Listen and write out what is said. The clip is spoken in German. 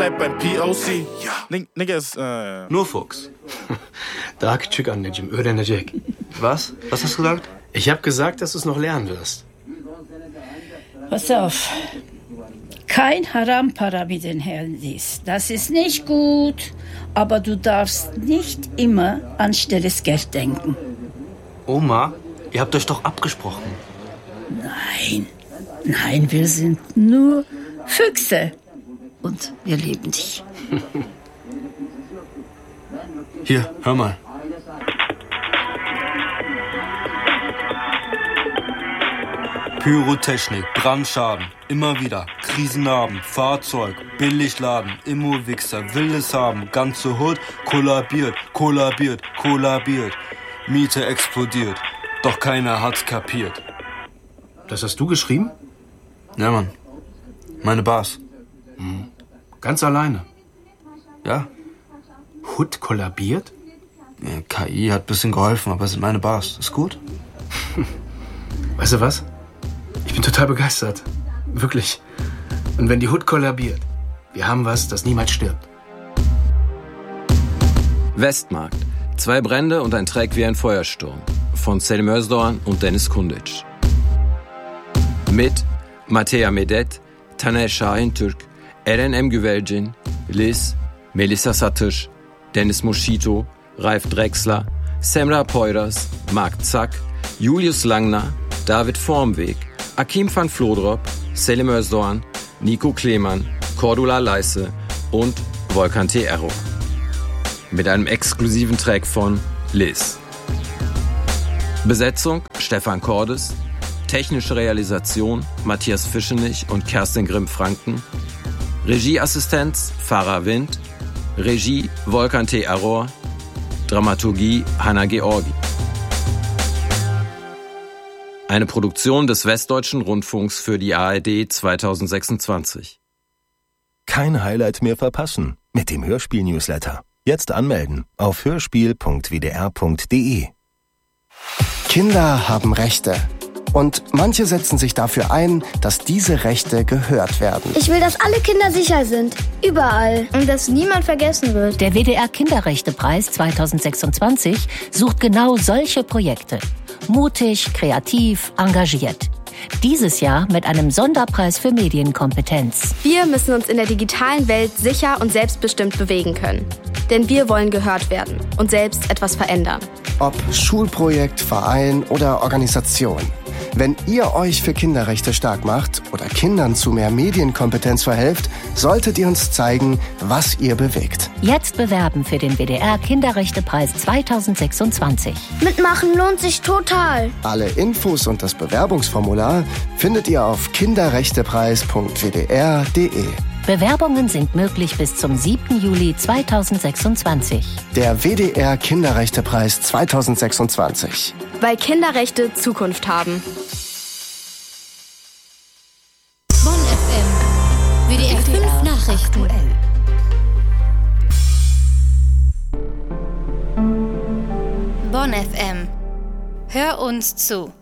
bleib beim POC. Nigga ist, Nur Fuchs. Daha küçük anneciğim, öğrenecek. Was? Was hast du gesagt? Ich hab gesagt, dass du es noch lernen wirst. Pass auf. Kein Harampara mit den Handys. Das ist nicht gut. Aber du darfst nicht immer an stilles Geld denken. Oma, ihr habt euch doch abgesprochen. Nein, wir sind nur Füchse. Und wir lieben dich. Hier, hör mal. Pyrotechnik, Brandschaden, immer wieder, Krisennarben, Fahrzeug, Billigladen, Immo-Wichser, wildes Haben, ganze Hut, kollabiert, kollabiert, kollabiert. Miete explodiert, doch keiner hat's kapiert. Das hast du geschrieben? Ja, Mann. Meine Bars. Ganz alleine. Ja. Hut kollabiert? KI hat ein bisschen geholfen, aber es sind meine Bars. Ist gut? Weißt du was? Ich bin total begeistert. Wirklich. Und wenn die Hut kollabiert, wir haben was, das niemals stirbt. Westmarkt. 2 Brände und ein Track wie ein Feuersturm. Von Selim Özdoğan und Deniz Kundic. Mit Matea Medet, Taner Şahintürk, Eren Emgüvercin, Liz, Melissa Satış, Dennis Moschito, Ralf Drexler, Semra Poyraz, Mark Zack, Julius Langner, David Vormweg, Akim van Vlodrop, Selim Özdoğan, Nico Klemann, Cordula Leisse und Volkan T. Error. Mit einem exklusiven Track von Liz. Besetzung Stefan Cordes, technische Realisation Matthias Fischenich und Kerstin Grimm-Franken, Regieassistenz Farah Wind, Regie Volkan T. Error, Dramaturgie Hanna Georgi. Eine Produktion des Westdeutschen Rundfunks für die ARD 2026. Kein Highlight mehr verpassen mit dem Hörspiel-Newsletter. Jetzt anmelden auf hörspiel.wdr.de. Kinder haben Rechte. Und manche setzen sich dafür ein, dass diese Rechte gehört werden. Ich will, dass alle Kinder sicher sind. Überall. Und dass niemand vergessen wird. Der WDR Kinderrechtepreis 2026 sucht genau solche Projekte. Mutig, kreativ, engagiert. Dieses Jahr mit einem Sonderpreis für Medienkompetenz. Wir müssen uns in der digitalen Welt sicher und selbstbestimmt bewegen können. Denn wir wollen gehört werden und selbst etwas verändern. Ob Schulprojekt, Verein oder Organisation. Wenn ihr euch für Kinderrechte stark macht oder Kindern zu mehr Medienkompetenz verhelft, solltet ihr uns zeigen, was ihr bewegt. Jetzt bewerben für den WDR Kinderrechtepreis 2026. Mitmachen lohnt sich total. Alle Infos und das Bewerbungsformular findet ihr auf kinderrechtepreis.wdr.de. Bewerbungen sind möglich bis zum 7. Juli 2026. Der WDR Kinderrechtepreis 2026. Weil Kinderrechte Zukunft haben. Bonn FM. WDR 5 Nachrichten. Bonn FM. Hör uns zu.